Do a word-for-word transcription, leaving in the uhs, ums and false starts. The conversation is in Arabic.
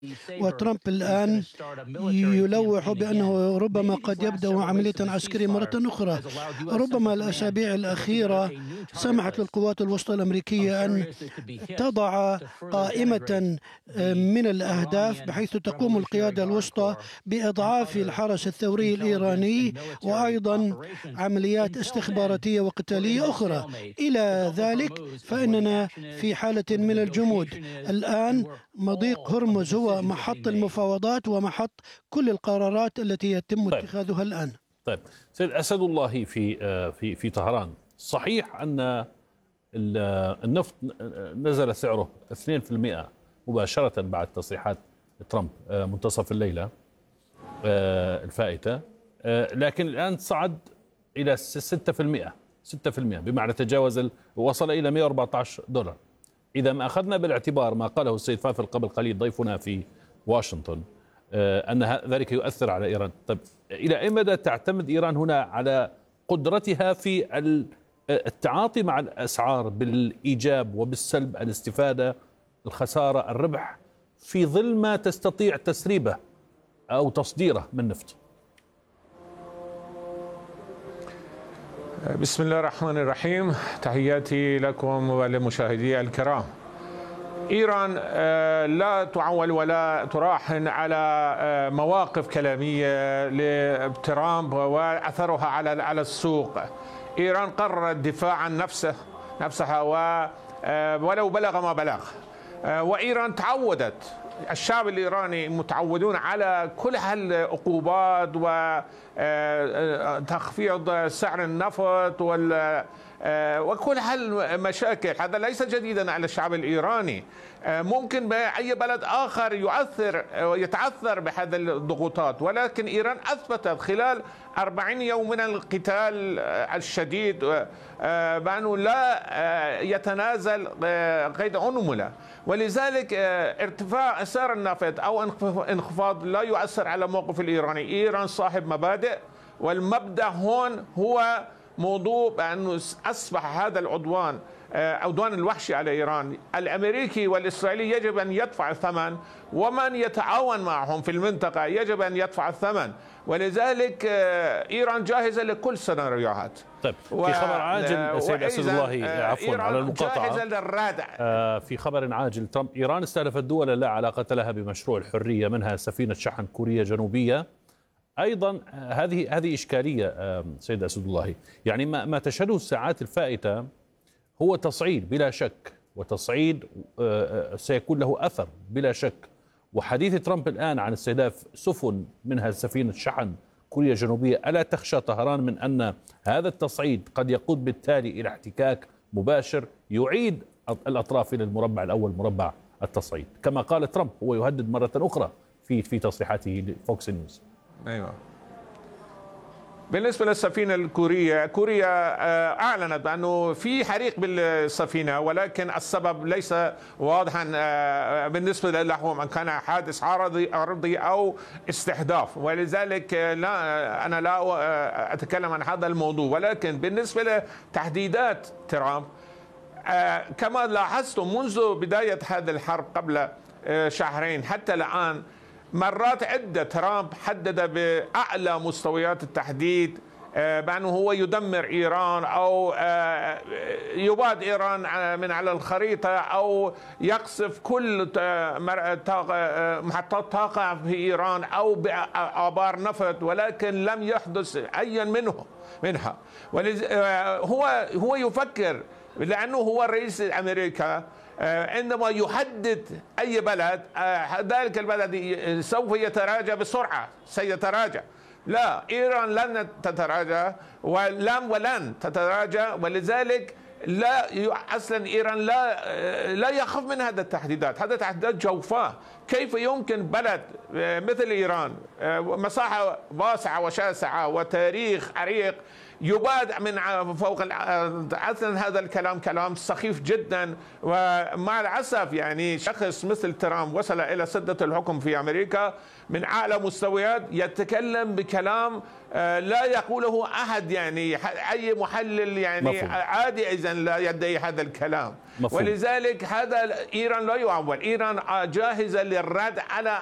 وترامب الآن يلوح بأنه ربما قد يبدأ عملية عسكرية مرة أخرى. ربما الأسابيع الأخيرة سمحت للقوات الوسطى الأمريكية أن تضع قائمة من الأهداف بحيث تقوم القيادة الوسطى بإضعاف الحرس الثوري الإيراني وأيضا عمليات استخباراتية وقتالية أخرى. إلى ذلك فإننا في حالة من الجمود. الآن مضيق هرمز هو محط المفاوضات ومحط كل القرارات التي يتم طيب. اتخاذها الآن. طيب سيد أسد الله في في في طهران، صحيح أن النفط نزل سعره اثنين بالمئة مباشرة بعد تصريحات ترامب منتصف الليلة الفائتة، لكن الآن صعد إلى ستة بالمئة ستة بالمئة بمعنى تجاوز وصل إلى مئة وأربعة عشر دولار. إذا ما أخذنا بالاعتبار ما قاله السيد فافل قبل قليل ضيفنا في واشنطن أن ذلك يؤثر على إيران، طيب إلى أي مدى تعتمد إيران هنا على قدرتها في التعاطي مع الأسعار بالإيجاب وبالسلب، الاستفادة، الخسارة، الربح، في ظل ما تستطيع تسريبه أو تصديره من نفط؟ بسم الله الرحمن الرحيم، تحياتي لكم ولمشاهدي الكرام. إيران لا تعول ولا تراهن على مواقف كلامية لترامب وأثرها على على السوق. إيران قررت دفاع عن نفسه نفسها ولو بلغ ما بلغ، وإيران تعودت، الشعب الإيراني متعودون على كل هالعقوبات وتخفيض سعر النفط وال وكل هالمشاكل. هذا ليس جديدا على الشعب الإيراني. ممكن بأي بلد آخر يؤثر ويتعثر بهذه الضغوطات، ولكن إيران أثبتت خلال أربعين يوم من القتال الشديد بأنه لا يتنازل قيد أنملة، ولذلك ارتفاع سعر النفط أو انخفاض لا يؤثر على موقف الإيراني. إيران صاحب مبادئ، والمبدأ هون هو موضوع بأنه أصبح هذا العدوان عدوان الوحشي على إيران. الأمريكي والإسرائيلي يجب أن يدفع الثمن، ومن يتعاون معهم في المنطقة يجب أن يدفع الثمن، ولذلك إيران جاهزة لكل السيناريوهات. طيب في خبر عاجل سيد أسد الله، عفوا على المقاطعة، جاهزة للردع. في خبر عاجل، ترامب إيران استهدفت دولا لا علاقة لها بمشروع الحرية، منها سفينة شحن كوريا جنوبية. أيضا هذه هذه إشكالية سيد أسد الله، يعني ما ما تشهده الساعات الفائتة هو تصعيد بلا شك، وتصعيد سيكون له أثر بلا شك. وحديث ترامب الآن عن استهداف سفن منها سفينة شحن كوريا الجنوبية، ألا تخشى طهران من أن هذا التصعيد قد يقود بالتالي إلى احتكاك مباشر يعيد الأطراف إلى المربع الأول، مربع التصعيد، كما قال ترامب هو يهدد مرة أخرى في في تصريحاته لفوكس نيوز؟ أيوة. بالنسبة للسفينة الكورية، كوريا أعلنت بأنه في حريق بالسفينة، ولكن السبب ليس واضحا بالنسبة لهم، أن كان حادث عرضي أرضي أو استهداف، ولذلك لا أنا لا أتكلم عن هذا الموضوع. ولكن بالنسبة لتهديدات ترامب، كما لاحظتم منذ بداية هذه الحرب قبل شهرين حتى الآن، مرات عدة ترامب حدد بأعلى مستويات التحديد بأنه هو يدمر إيران أو يبعد إيران من على الخريطة أو يقصف كل محطات طاقة في إيران أو بآبار نفط، ولكن لم يحدث أي منه منها. هو هو يفكر، لأنه هو رئيس أمريكا، عندما يحدد أي بلد ذلك البلد سوف يتراجع بسرعة، سيتراجع. لا، إيران لن تتراجع ولم ولن تتراجع، ولذلك لا أصلا إيران لا لا يخاف من هذه التهديدات. هذه تهديدات جوفاء. كيف يمكن بلد مثل إيران، مساحة واسعة وشاسعة وتاريخ عريق، يباد من فوق أثناء هذا الكلام كلام سخيف جدا. ومع الأسف يعني شخص مثل ترامب وصل إلى سدة الحكم في أمريكا من أعلى مستويات يتكلم بكلام لا يقوله أحد، يعني أي محلل يعني مفهوم. عادي إذن لا يدعي هذا الكلام مفهوم. ولذلك هذا إيران لا يعول، إيران جاهزة للرد على